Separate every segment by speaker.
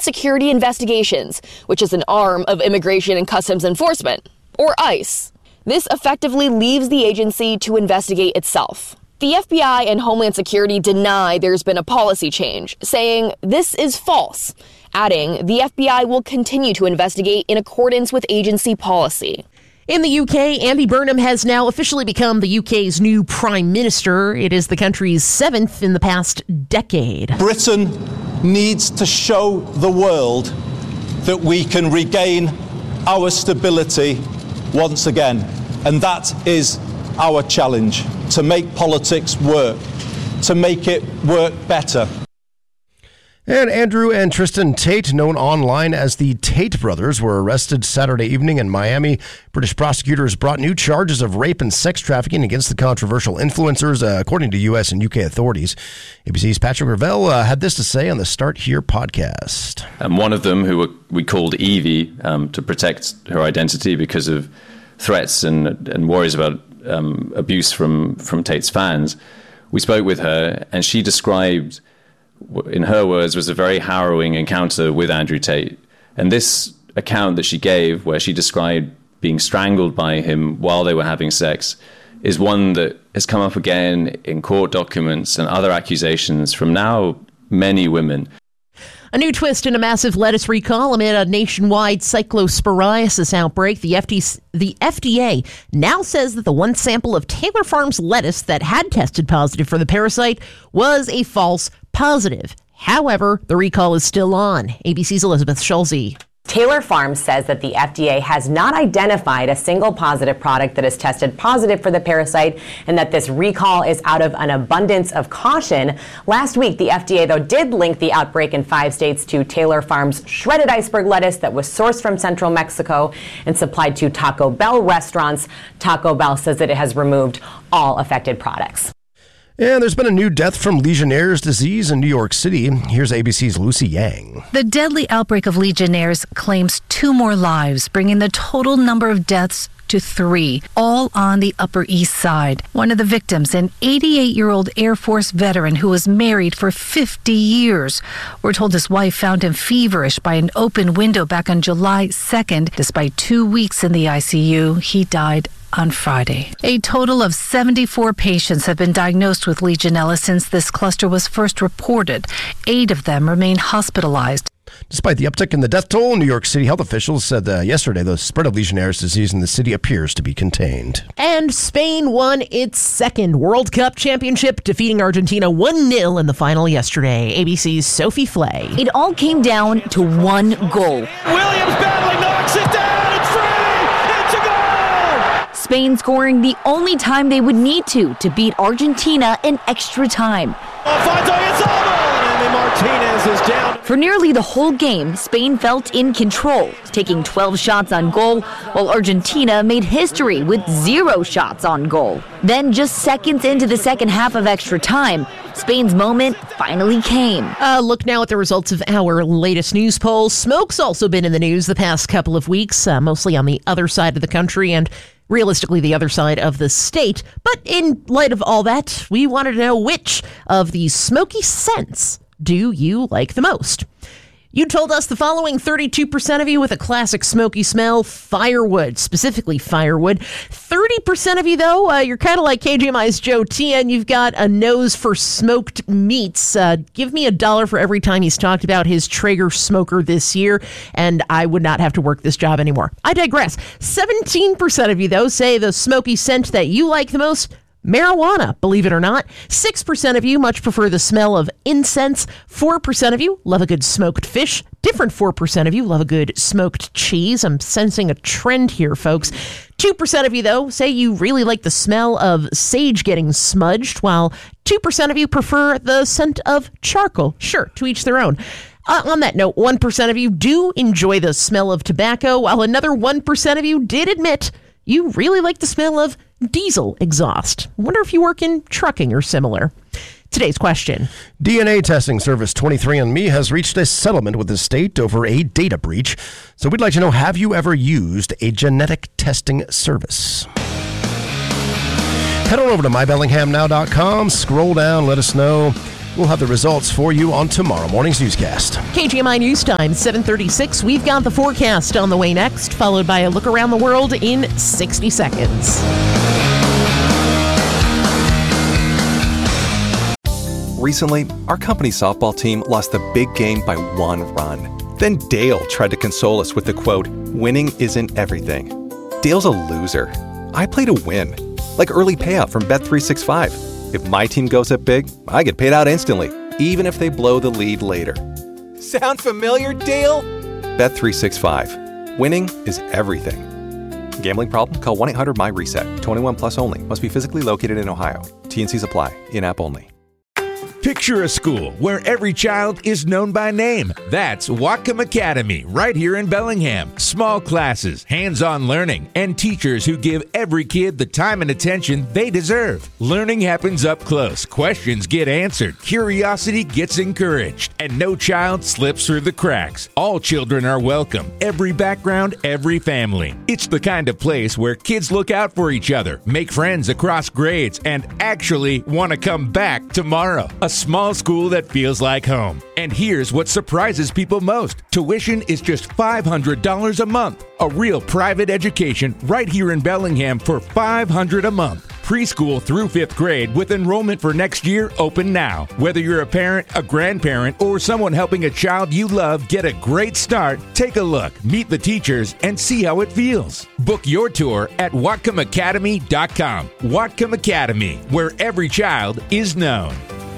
Speaker 1: Security Investigations, which is an arm of Immigration and Customs Enforcement, or ICE. This effectively leaves the agency to investigate itself. The FBI and Homeland Security deny there's been a policy change, saying this is false, adding the FBI will continue to investigate in accordance with agency policy.
Speaker 2: In the UK, Andy Burnham has now officially become the UK's new Prime Minister. It is the country's 7th in the past decade.
Speaker 3: Britain needs to show the world that we can regain our stability once again. And that is our challenge, to make politics work, to make it work better.
Speaker 4: And Andrew and Tristan Tate, known online as the Tate brothers, were arrested Saturday evening in Miami. British prosecutors brought new charges of rape and sex trafficking against the controversial influencers, according to U.S. and U.K. authorities. ABC's Patrick Ravel had this to say on the Start Here podcast.
Speaker 5: One of them, who we called Evie, to protect her identity because of threats and worries about abuse from Tate's fans, we spoke with her, and she described, in her words, was a very harrowing encounter with Andrew Tate. And this account that she gave, where she described being strangled by him while they were having sex, is one that has come up again in court documents and other accusations from now many women.
Speaker 2: A new twist in a massive lettuce recall amid a nationwide cyclosporiasis outbreak. The FDA now says that the one sample of Taylor Farms lettuce that had tested positive for the parasite was a false positive. However, the recall is still on. ABC's Elizabeth Schulze.
Speaker 6: Taylor Farms says that the FDA has not identified a single positive product that has tested positive for the parasite, and that this recall is out of an abundance of caution. Last week, the FDA, though, did link the outbreak in 5 states to Taylor Farms' shredded iceberg lettuce that was sourced from central Mexico and supplied to Taco Bell restaurants. Taco Bell says that it has removed all affected products.
Speaker 4: And there's been a new death from Legionnaire's disease in New York City. Here's ABC's Lucy Yang.
Speaker 7: The deadly outbreak of Legionnaire's claims 2 more lives, bringing the total number of deaths to 3, all on the Upper East Side. One of the victims, an 88-year-old Air Force veteran who was married for 50 years. We're told his wife found him feverish by an open window back on July 2nd. Despite 2 weeks in the ICU, he died on Friday. A total of 74 patients have been diagnosed with Legionella since this cluster was first reported. 8 of them remain hospitalized.
Speaker 4: Despite the uptick in the death toll, New York City health officials said yesterday the spread of Legionnaire's disease in the city appears to be contained.
Speaker 2: And Spain won its 2nd World Cup championship, defeating Argentina 1-0 in the final yesterday. ABC's Sophie Flay.
Speaker 8: It all came down to one goal.
Speaker 9: Williams battling, knocks it down.
Speaker 8: Spain scoring the only time they would need to beat Argentina in extra time.
Speaker 9: Martinez is down.
Speaker 8: For nearly the whole game, Spain felt in control, taking 12 shots on goal, while Argentina made history with 0 shots on goal. Then, just seconds into the second half of extra time, Spain's moment finally came.
Speaker 2: Look now at the results of our latest news poll. Smoke's also been in the news the past couple of weeks, mostly on the other side of the country and realistically the other side of the state. But in light of all that, we wanted to know which of these smoky scents do you like the most? You told us the following: 32% of you with a classic smoky smell, firewood, specifically firewood. 30% of you, though, you're kind of like KGMI's Joe T, and you've got a nose for smoked meats. Give me $1 for every time he's talked about his Traeger smoker this year, and I would not have to work this job anymore. I digress. 17% of you, though, say the smoky scent that you like the most, marijuana, believe it or not. 6% of you much prefer the smell of incense. 4% of you love a good smoked fish. Different 4% of you love a good smoked cheese. I'm sensing a trend here, folks. 2% of you, though, say you really like the smell of sage getting smudged, while 2% of you prefer the scent of charcoal. Sure, to each their own. On that note, 1% of you do enjoy the smell of tobacco, while another 1% of you did admit you really like the smell of diesel exhaust. Wonder if you work in trucking or similar. Today's question.
Speaker 4: DNA testing service 23andMe has reached a settlement with the state over a data breach. So we'd like to know, have you ever used a genetic testing service? Head on over to mybellinghamnow.com, scroll down, let us know. We'll have the results for you on tomorrow morning's newscast.
Speaker 2: KGMI News Time, 7:36. We've got the forecast on the way next, followed by a look around the world in 60 seconds.
Speaker 10: Recently, our company's softball team lost the big game by 1 run. Then Dale tried to console us with the quote, "Winning isn't everything." Dale's a loser. I play to win, like early payout from Bet365. If my team goes up big, I get paid out instantly, even if they blow the lead later. Sound familiar, Dale? Bet365. Winning is everything. Gambling problem? Call 1-800-MY-RESET. 21 plus only. Must be physically located in Ohio. T&Cs apply. In-app only.
Speaker 11: Picture a school where every child is known by name. That's Whatcom Academy, right here in Bellingham. Small classes, hands-on learning, and teachers who give every kid the time and attention they deserve. Learning happens up close. Questions get answered. Curiosity gets encouraged. And no child slips through the cracks. All children are welcome. Every background, every family. It's the kind of place where kids look out for each other, make friends across grades, and actually want to come back tomorrow. A small school that feels like home. And here's what surprises people most. Tuition is just $500 a month. A real private education right here in Bellingham for $500 a month. Preschool through 5th grade with enrollment for next year open now. Whether you're a parent, a grandparent, or someone helping a child you love get a great start, take a look, meet the teachers, and see how it feels. Book your tour at WhatcomAcademy.com. Whatcom Academy, where every child is known.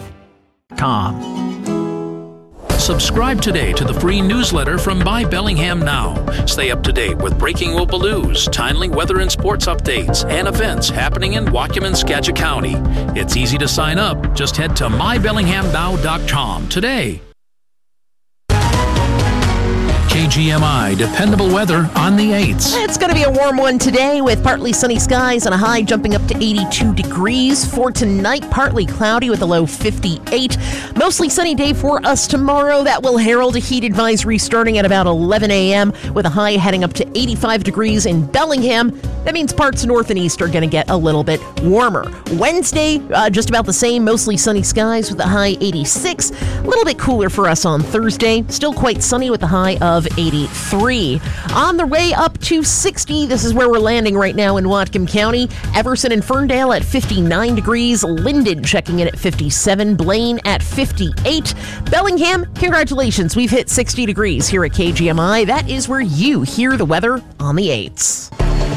Speaker 12: Subscribe today to the free newsletter from My Bellingham Now. Stay up to date with breaking local news, timely weather and sports updates, and events happening in Whatcom and Skagit County. It's easy to sign up. Just head to mybellinghamnow.com today. KGMI dependable weather on the 8s.
Speaker 2: It's going to be a warm one today with partly sunny skies and a high jumping up to 82 degrees. For tonight, partly cloudy with a low 58. Mostly sunny day for us tomorrow. That will herald a heat advisory starting at about 11 a.m. with a high heading up to 85 degrees in Bellingham. That means parts north and east are going to get a little bit warmer. Wednesday, just about the same, mostly sunny skies with a high 86. A little bit cooler for us on Thursday. Still quite sunny with a high of 83. On the way up to 60, this is where we're landing right now in Whatcom County. Everson and Ferndale at 59 degrees. Linden checking in at 57. Blaine at 58. Bellingham, congratulations. We've hit 60 degrees here at KGMI. That is where you hear the weather on the 8s.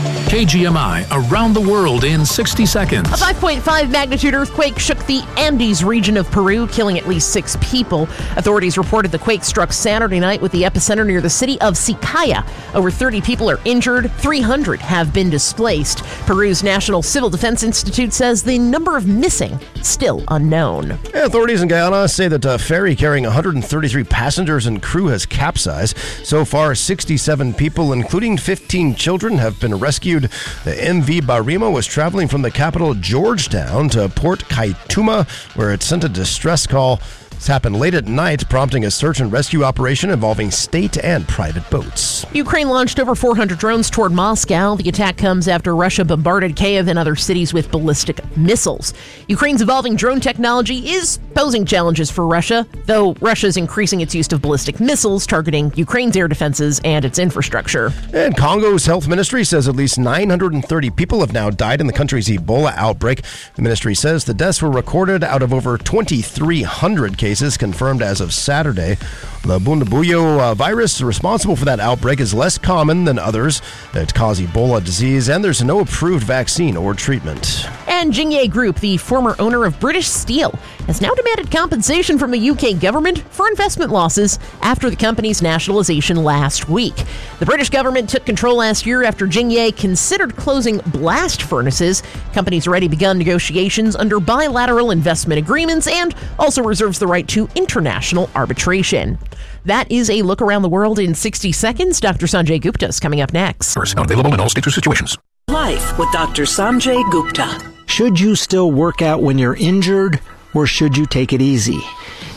Speaker 12: KGMI around the world in 60 seconds.
Speaker 2: A 5.5 magnitude earthquake shook the Andes region of Peru, killing at least 6 people. Authorities reported the quake struck Saturday night with the epicenter near the city of Sicaya. Over 30 people are injured, 300 have been displaced. Peru's National Civil Defense Institute says the number of missing still unknown.
Speaker 4: Authorities in Guyana say that a ferry carrying 133 passengers and crew has capsized. So far, 67 people, including 15 children, have been rescued. The MV Barima was traveling from the capital Georgetown to Port Kaituma, where it sent a distress call. This happened late at night, prompting a search and rescue operation involving state and private boats.
Speaker 2: Ukraine launched over 400 drones toward Moscow. The attack comes after Russia bombarded Kyiv and other cities with ballistic missiles. Ukraine's evolving drone technology is posing challenges for Russia, though Russia is increasing its use of ballistic missiles, targeting Ukraine's air defenses and its infrastructure.
Speaker 4: And Congo's health ministry says at least 930 people have now died in the country's Ebola outbreak. The ministry says the deaths were recorded out of over 2,300 cases confirmed as of Saturday. The Bundibugyo virus responsible for that outbreak is less common than others that cause Ebola disease, and there's no approved vaccine or treatment.
Speaker 2: And Jingye Group, the former owner of British Steel, has now demanded compensation from the UK government for investment losses after the company's nationalization last week. The British government took control last year after Jingye considered closing blast furnaces. Company's already begun negotiations under bilateral investment agreements and also reserves the right to international arbitration. That is a look around the world in 60 seconds. Dr. Sanjay Gupta is coming up next.
Speaker 12: Available in all states or situations.
Speaker 13: Life with Dr. Sanjay Gupta. Should you still work out when you're injured, or should you take it easy?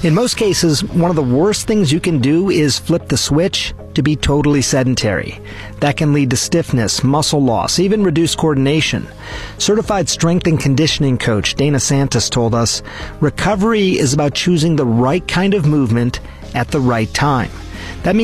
Speaker 14: In most cases, one of the worst things you can do is flip the switch to be totally sedentary. That can lead to stiffness, muscle loss, even reduced coordination. Certified strength and conditioning coach Dana Santos told us, recovery is about choosing the right kind of movement at the right time. That means